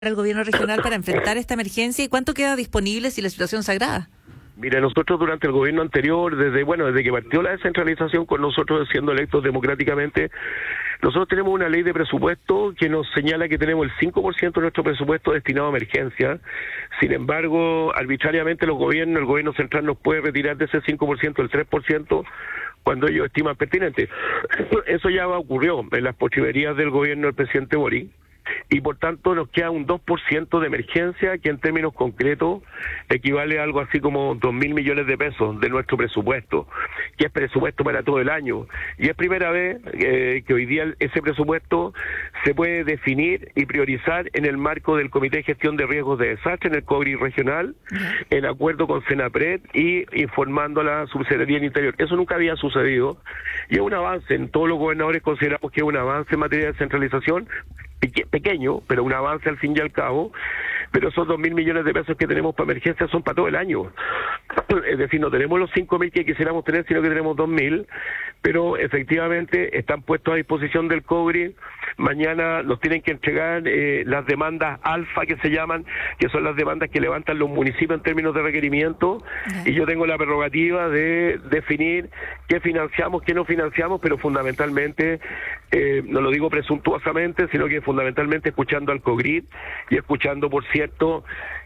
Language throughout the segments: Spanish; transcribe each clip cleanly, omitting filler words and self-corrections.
el gobierno regional para enfrentar esta emergencia y cuánto queda disponible si la situación se agrava? Mira, nosotros durante el gobierno anterior, desde que partió la descentralización con nosotros siendo electos democráticamente, nosotros tenemos una ley de presupuesto que nos señala que tenemos el 5% de nuestro presupuesto destinado a emergencia. Sin embargo, arbitrariamente el gobierno central nos puede retirar de ese 5% el 3% cuando ellos estiman pertinente. Eso ya ocurrió en las postrimerías del gobierno del presidente Boric. Y por tanto nos queda un 2% de emergencia que en términos concretos equivale a algo así como 2.000 millones de pesos de nuestro presupuesto, que es presupuesto para todo el año. Y es primera vez que hoy día ese presupuesto se puede definir y priorizar en el marco del Comité de Gestión de Riesgos de Desastre, en el COBRI regional, en acuerdo con Senapred y informando a la Subsecretaría del Interior. Eso nunca había sucedido y es un avance. En todos los gobernadores consideramos que es un avance en materia de descentralización, pequeño, pero un avance al fin y al cabo, pero esos 2.000 millones de pesos que tenemos para emergencia son para todo el año. Es decir, no tenemos los 5.000 que quisiéramos tener, sino que tenemos 2.000, pero efectivamente están puestos a disposición del COBRI. Mañana nos tienen que entregar las demandas alfa que se llaman, que son las demandas que levantan los municipios en términos de requerimiento, y yo tengo la prerrogativa de definir qué financiamos, qué no financiamos, pero fundamentalmente, no lo digo presuntuosamente, sino que fundamentalmente escuchando al COGRID y escuchando por cierto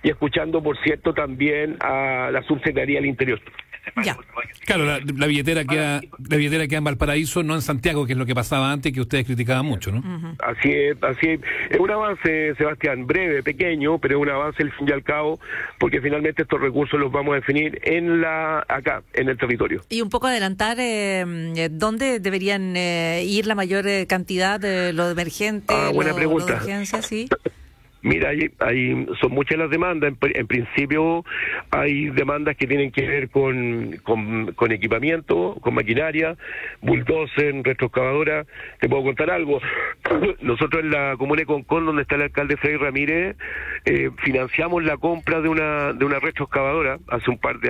también a la Subsecretaría del Interior. Ya. Claro, la billetera queda en Valparaíso, no en Santiago, que es lo que pasaba antes, que ustedes criticaban mucho, ¿no? Uh-huh. Así es. Es un avance, Sebastián, breve, pequeño, pero es un avance al fin y al cabo, porque finalmente estos recursos los vamos a definir acá, en el territorio. Y un poco adelantar dónde deberían ir la mayor cantidad de lo emergente, buena pregunta. Lo de urgencia, sí. Mira, son muchas las demandas. En principio hay demandas que tienen que ver con equipamiento, con maquinaria, bulldozer, retroexcavadora. Te puedo contar algo. Nosotros en la comuna de Concón, donde está el alcalde Freddy Ramírez, financiamos la compra de una retroexcavadora hace un par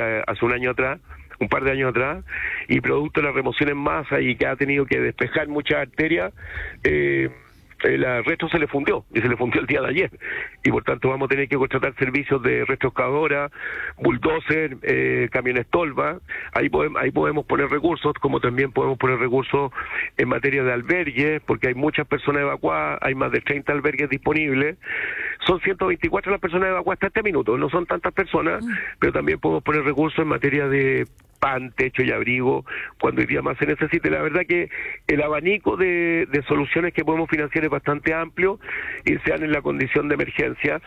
de años atrás, y producto de las remociones en masa y que ha tenido que despejar muchas arterias, la retro se le fundió el día de ayer, y por tanto vamos a tener que contratar servicios de retroexcavadora, bulldozer, camiones tolva. Ahí podemos poner recursos, como también podemos poner recursos en materia de albergues, porque hay muchas personas evacuadas, hay más de 30 albergues disponibles. Son 124 las personas evacuadas hasta este minuto, no son tantas personas, pero también podemos poner recursos en materia de pan, techo y abrigo, cuando hoy día más se necesite. La verdad que el abanico de soluciones que podemos financiar es bastante amplio, y sean en la condición de emergencia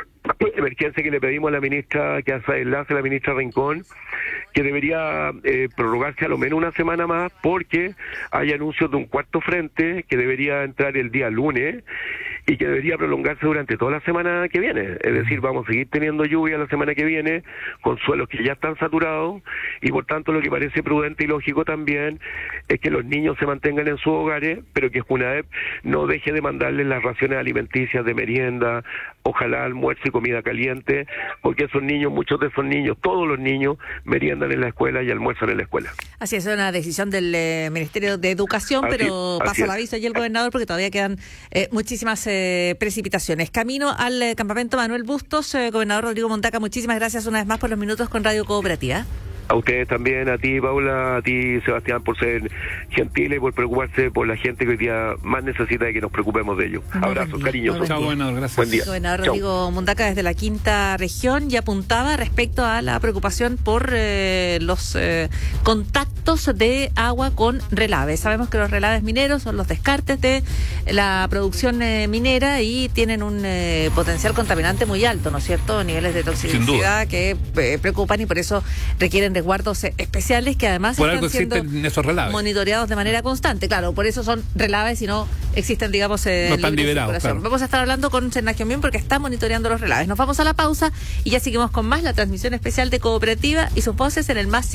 que le pedimos a la ministra que hace enlace, la ministra Rincón, que debería prorrogarse a lo menos una semana más, porque hay anuncios de un cuarto frente que debería entrar el día lunes y que debería prolongarse durante toda la semana que viene. Es decir, vamos a seguir teniendo lluvia la semana que viene, con suelos que ya están saturados, y por tanto lo que parece prudente y lógico también es que los niños se mantengan en sus hogares, pero que Junaep no deje de mandarles las raciones alimenticias de merienda, ojalá almuerzo y comida caliente, porque esos niños, muchos de esos niños, todos los niños, meriendan en la escuela y almuerzan en la escuela. Así es una decisión del Ministerio de Educación, pero pasa el aviso y el gobernador, porque todavía quedan muchísimas precipitaciones. Camino al campamento Manuel Bustos, gobernador Rodrigo Mundaca, muchísimas gracias una vez más por los minutos con Radio Cooperativa. A ustedes también, a ti Paula, a ti Sebastián, por ser gentiles y por preocuparse por la gente que hoy día más necesita de que nos preocupemos de ellos. Abrazos cariñosos. Chao, gobernador, gracias. Buen día. Gobernador Rodrigo Mundaca desde la Quinta Región, y apuntaba respecto a la preocupación por los contactos de agua con relaves. Sabemos que los relaves mineros son los descartes de la producción minera y tienen un potencial contaminante muy alto, ¿no es cierto? Niveles de toxicidad que preocupan, y por eso requieren resguardos especiales que además están siendo esos relaves monitoreados de manera constante. Claro, por eso son relaves y no existen, digamos, no están liberados. Claro. Vamos a estar hablando con Sergio Mion porque está monitoreando los relaves. Nos vamos a la pausa y ya seguimos con más la transmisión especial de Cooperativa y sus voces en el más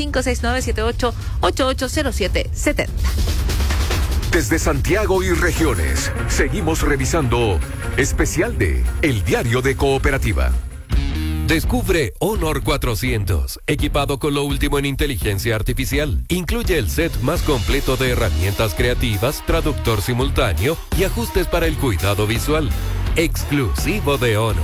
569-7888-0770. Desde Santiago y regiones, seguimos revisando especial de El Diario de Cooperativa. Descubre Honor 400, equipado con lo último en inteligencia artificial. Incluye el set más completo de herramientas creativas, traductor simultáneo y ajustes para el cuidado visual. exclusivo de Honor.